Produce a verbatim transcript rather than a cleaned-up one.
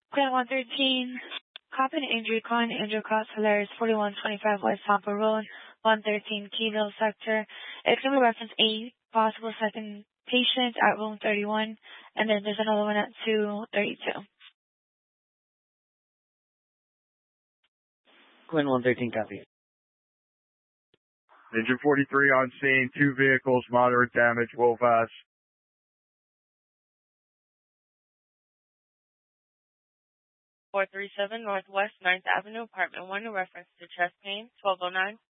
Quinn one thirteen, copy and injury con, injury cross Solaris forty-one twenty-five West Tampa Road, one thirteen Keyville sector. It's going to reference a possible second patient at room thirty-one, and then there's another one at two thirty-two. Quinn one thirteen, copy. Engine forty-three on scene, two vehicles, moderate damage, Wolfas. four thirty-seven Northwest ninth Avenue, apartment one, in reference to chest pain, twelve oh nine.